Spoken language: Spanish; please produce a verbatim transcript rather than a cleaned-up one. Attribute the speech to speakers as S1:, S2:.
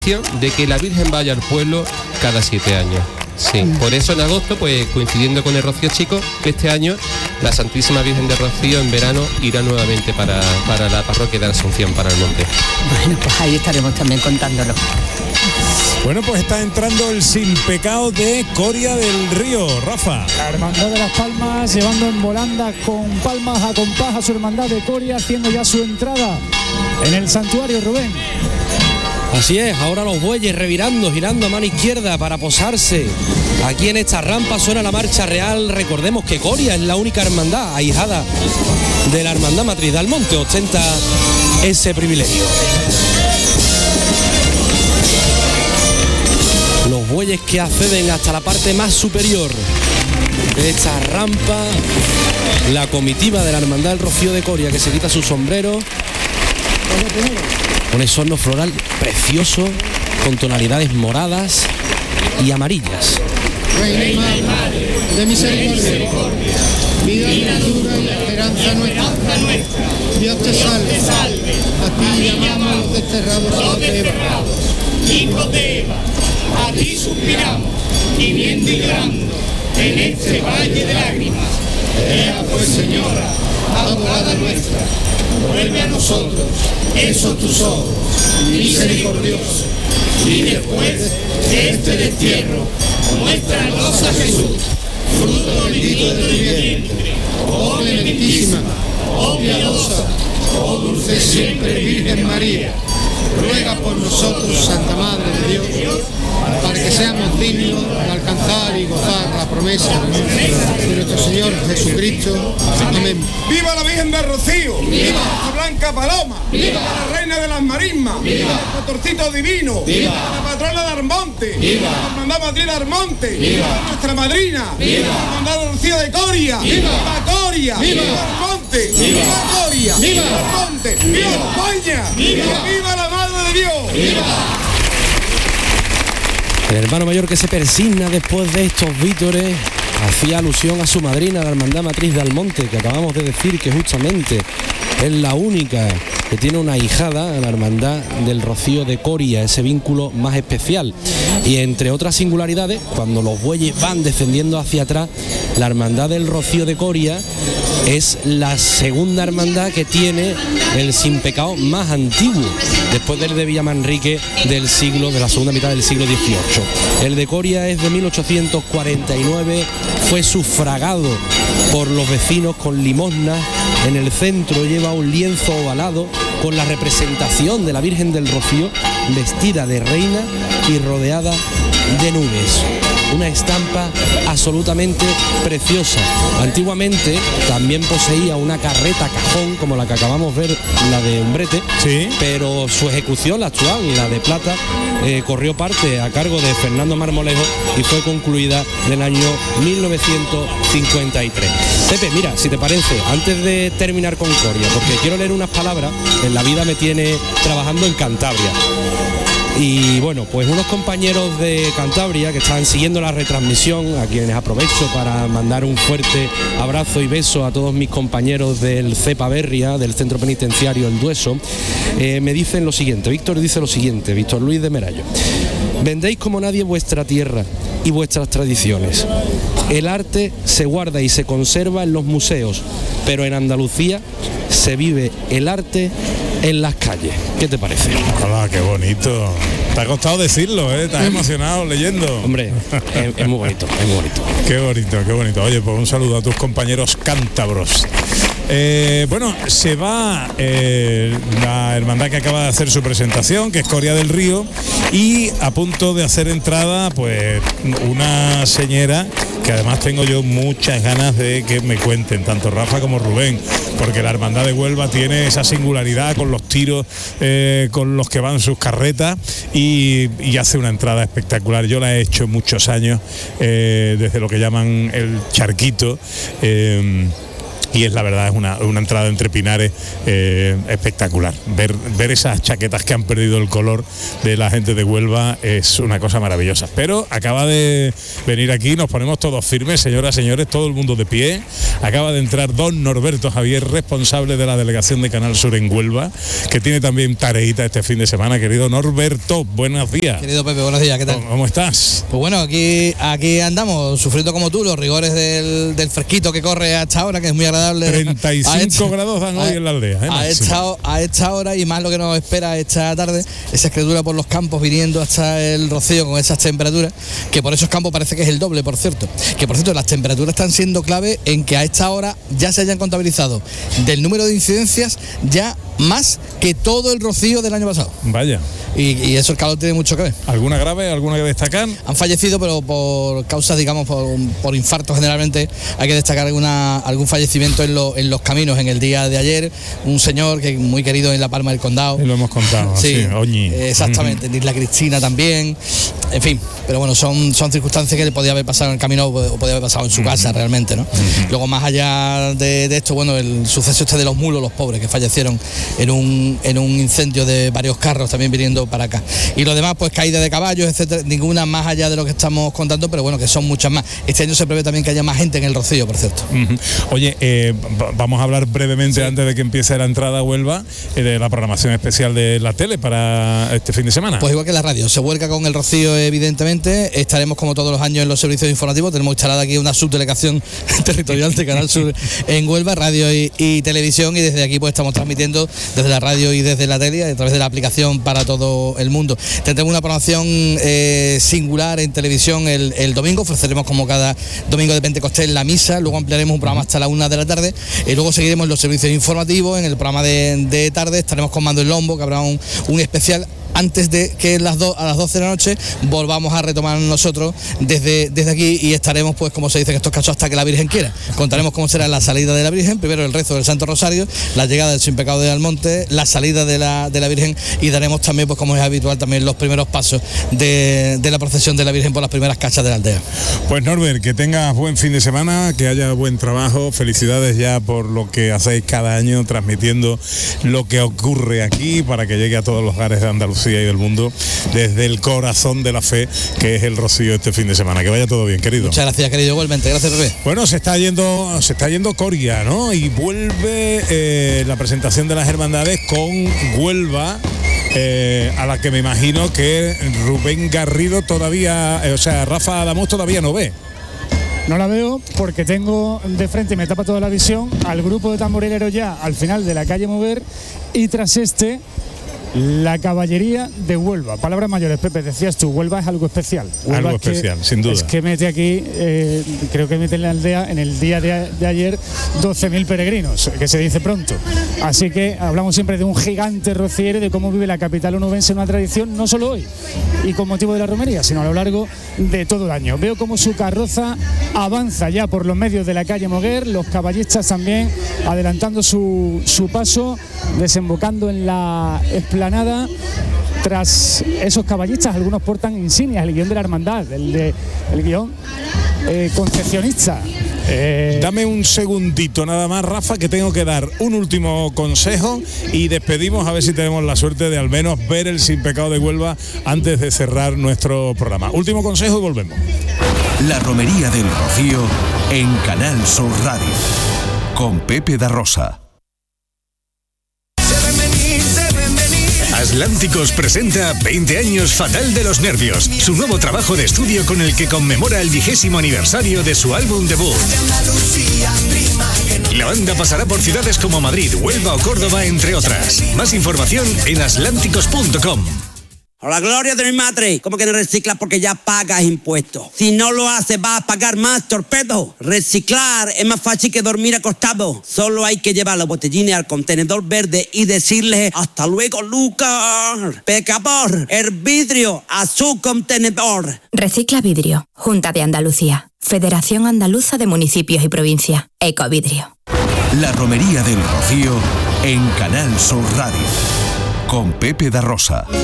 S1: de que la Virgen vaya al pueblo cada siete años. Sí, por eso en agosto, pues coincidiendo con el Rocío Chico, este año la Santísima Virgen de Rocío en verano irá nuevamente para, para la parroquia de la Asunción, para el monte.
S2: Bueno, pues ahí estaremos también contándolo.
S3: Bueno, pues está entrando el Sin Pecado de Coria del Río, Rafa.
S4: La Hermandad de las Palmas llevando en volanda con palmas a compás a su Hermandad de Coria, haciendo ya su entrada en el santuario, Rubén.
S5: Así es, ahora los bueyes revirando, girando a mano izquierda para posarse. Aquí en esta rampa suena la marcha real. Recordemos que Coria es la única hermandad ahijada de la Hermandad Matriz de Almonte, ostenta ese privilegio. Los bueyes que acceden hasta la parte más superior de esta rampa, la comitiva de la Hermandad del Rocío de Coria, que se quita su sombrero con ese horno floral precioso con tonalidades moradas y amarillas.
S6: Reina y Madre de misericordia, vida dura y esperanza nuestra, Dios te salve, a ti llamamos los desterrados de Eva, hijos de Eva, a ti suspiramos, gimiendo y llorando en este valle de lágrimas. Ea pues, Señora, abogada nuestra, vuelve a nosotros esos tus ojos misericordiosos, y después de este destierro muéstranos a Jesús, fruto bendito de tu vientre, oh clementísima, oh piadosa, oh dulce siempre Virgen María. Ruega por nosotros, Santa Madre de Dios, para que seamos dignos de alcanzar y gozar la promesa de nuestro Señor Jesucristo. Amén.
S7: ¡Viva la Virgen del Rocío! ¡Viva la Blanca Paloma! ¡Viva la Reina de las Marismas! ¡Viva el Pastorcito Divino! ¡Viva la Patrona de Armonte! ¡Viva la Hermandad Matriz de Armonte! ¡Viva nuestra madrina! ¡Viva la Hermandad del Rocío de Coria! ¡Viva Coria! ¡Viva Armonte! ¡Viva Coria! ¡Viva Armonte! ¡Viva España! ¡Viva! ¡Viva la Madre de Dios! ¡Viva!
S5: El hermano mayor que se persigna después de estos vítores hacía alusión a su madrina, la Hermandad Matriz de Almonte, que acabamos de decir que justamente es la única que tiene una ahijada, la Hermandad del Rocío de Coria, ese vínculo más especial. Y entre otras singularidades, cuando los bueyes van descendiendo hacia atrás, la Hermandad del Rocío de Coria es la segunda hermandad que tiene el Sin Pecado más antiguo, después del de Villamanrique del siglo, de la segunda mitad del siglo dieciocho. El de Coria es de mil ochocientos cuarenta y nueve, fue sufragado por los vecinos con limosnas. En el centro lleva un lienzo ovalado con la representación de la Virgen del Rocío, vestida de reina y rodeada de nubes. Una estampa absolutamente preciosa. Antiguamente también poseía una carreta cajón, como la que acabamos de ver, la de Umbrete,
S3: sí,
S5: pero su ejecución, la actual, la de plata, eh, corrió parte a cargo de Fernando Marmolejo y fue concluida en el año mil novecientos cincuenta y tres. Pepe, mira, si te parece, antes de terminar con Coria, porque quiero leer unas palabras, en la vida me tiene trabajando en Cantabria. Y bueno, pues unos compañeros de Cantabria que están siguiendo la retransmisión, a quienes aprovecho para mandar un fuerte abrazo y beso a todos mis compañeros del CEPA Berria, del Centro Penitenciario El Dueso, eh, me dicen lo siguiente. Víctor dice lo siguiente, Víctor Luis de Merallo: vendéis como nadie vuestra tierra y vuestras tradiciones. El arte se guarda y se conserva en los museos, pero en Andalucía se vive el arte en las calles. ¿Qué te parece?
S3: Hola, qué bonito. Te ha costado decirlo, ¿eh? Estás emocionado leyendo.
S5: Hombre, es, es muy bonito, es muy bonito.
S3: Qué bonito, qué bonito. Oye, pues un saludo a tus compañeros cántabros. Eh, bueno, se va eh, la hermandad que acaba de hacer su presentación, que es Coria del Río, y a punto de hacer entrada, pues, una señora que además tengo yo muchas ganas de que me cuenten, tanto Rafa como Rubén, porque la hermandad de Huelva tiene esa singularidad con los tiros eh, con los que van sus carretas y, y hace una entrada espectacular. Yo la he hecho muchos años, eh, desde lo que llaman el charquito, eh, y es la verdad, es una, una entrada entre pinares eh, espectacular. Ver, ver esas chaquetas que han perdido el color de la gente de Huelva es una cosa maravillosa. Pero acaba de venir aquí, nos ponemos todos firmes, señoras, señores, todo el mundo de pie. Acaba de entrar don Norberto Javier, responsable de la delegación de Canal Sur en Huelva, que tiene también tareita este fin de semana. Querido Norberto, buenos días.
S8: Querido Pepe, buenos días, ¿qué tal?
S3: ¿Cómo, cómo estás?
S8: Pues bueno, aquí, aquí andamos, sufriendo como tú los rigores del, del fresquito que corre a esta hora, que es muy agradable.
S3: treinta y cinco grados dan hoy en la aldea. ¿eh?
S8: A, esta, a esta hora y más lo que nos espera esta tarde, esa escritura por los campos viniendo hasta el Rocío con esas temperaturas, que por esos campos parece que es el doble, por cierto. Que por cierto, las temperaturas están siendo clave en que a esta hora ya se hayan contabilizado del número de incidencias ya más que todo el Rocío del año pasado.
S3: Vaya.
S8: Y, y eso el calor tiene mucho que ver.
S3: ¿Alguna grave, alguna que destacar?
S8: Han fallecido, pero por causas, digamos, por, por infarto generalmente. Hay que destacar alguna, algún fallecimiento en, lo, en los caminos en el día de ayer. Un señor que muy querido en La Palma del Condado.
S3: Y lo hemos contado,
S8: sí,
S3: sí, Oñi.
S8: Exactamente, en Isla Cristina también. En fin, pero bueno, son, son circunstancias que le podía haber pasado en el camino o podía haber pasado en su casa realmente, ¿no? Uh-huh. Luego, más allá de, de esto, bueno, el suceso este de los mulos, los pobres que fallecieron en un, en un incendio de varios carros también viniendo para acá. Y lo demás, pues caída de caballos, etcétera, ninguna más allá de lo que estamos contando, pero bueno, que son muchas más. Este año se prevé también que haya más gente en el Rocío, por cierto.
S3: Uh-huh. Oye, eh, vamos a hablar brevemente, sí, antes de que empiece la entrada a Huelva, eh, de la programación especial de la tele para este fin de semana.
S8: Pues igual que la radio, se vuelca con el Rocío, evidentemente. Estaremos como todos los años en los servicios informativos. Tenemos instalada aquí una subdelegación territorial de Canal Sur en Huelva, radio y, y televisión, y desde aquí pues estamos transmitiendo desde la radio y desde la tele a través de la aplicación para todo el mundo. Tendremos una programación eh, singular en televisión el, el domingo. Ofreceremos como cada domingo de Pentecostés la misa, luego ampliaremos un programa hasta la una de la tarde y luego seguiremos los servicios informativos. En el programa de, de tarde estaremos con Mando el Lombo, que habrá un, un especial antes de que las do, a las doce de la noche volvamos a retomar nosotros desde, desde aquí, y estaremos, pues como se dice en estos casos, hasta que la Virgen quiera. Contaremos cómo será la salida de la Virgen, primero el rezo del Santo Rosario, la llegada del Sin Pecado de Almonte, la salida de la, de la Virgen, y daremos también, pues como es habitual, también los primeros pasos de, de la procesión de la Virgen por las primeras cachas de la aldea.
S3: Pues Norbert, que tengas buen fin de semana, que haya buen trabajo, felicidades ya por lo que hacéis cada año transmitiendo lo que ocurre aquí para que llegue a todos los hogares de Andalucía y del mundo, desde el corazón de la fe, que es el Rocío este fin de semana. Que vaya todo bien, querido.
S8: Muchas gracias, querido, igualmente. Gracias, Pepe.
S3: Bueno, se está yendo se está yendo Coria, ¿no? Y vuelve eh, la presentación de las hermandades con Huelva, eh, a la que me imagino que Rubén Garrido todavía, eh, o sea, Rafa Adamós todavía no ve.
S4: No la veo porque tengo de frente, me tapa toda la visión, al grupo de tamborileros ya al final de la calle Mover, y tras este la caballería de Huelva. Palabras mayores, Pepe, decías tú, Huelva es algo especial. Huelva
S3: algo
S4: es que,
S3: especial, sin duda.
S4: Es que mete aquí, eh, creo que mete en la aldea, en el día de, de ayer, doce mil peregrinos, que se dice pronto. Así que hablamos siempre de un gigante rociero, de cómo vive la capital onubense una tradición, no solo hoy, y con motivo de la romería, sino a lo largo de todo el año. Veo cómo su carroza avanza ya por los medios de la calle Moguer, los caballistas también adelantando su, su paso, desembocando en la explanada. Tras esos caballistas, algunos portan insignias, el guión de la hermandad, el, de, el guión eh, concepcionista. Eh...
S3: Dame un segundito nada más, Rafa, que tengo que dar un último consejo y despedimos, a ver si tenemos la suerte de al menos ver el Sin Pecado de Huelva antes de cerrar nuestro programa. Último consejo y volvemos.
S9: La romería del Rocío en Canal Sur Radio con Pepe da Rosa. Atlánticos presenta veinte años Fatal de los Nervios, su nuevo trabajo de estudio con el que conmemora el vigésimo aniversario de su álbum debut. La banda pasará por ciudades como Madrid, Huelva o Córdoba, entre otras. Más información en atlánticos punto com.
S10: A la gloria de mi madre, ¿cómo que no reciclas porque ya pagas impuestos? Si no lo haces, vas a pagar más, torpedo. Reciclar es más fácil que dormir acostado. Solo hay que llevar los botellines al contenedor verde y decirle hasta luego, Lucas. Pecador, el vidrio a su contenedor.
S11: Recicla Vidrio, Junta de Andalucía, Federación Andaluza de Municipios y Provincias, Ecovidrio.
S9: La romería del Rocío en Canal Sur Radio con Pepe da Rosa.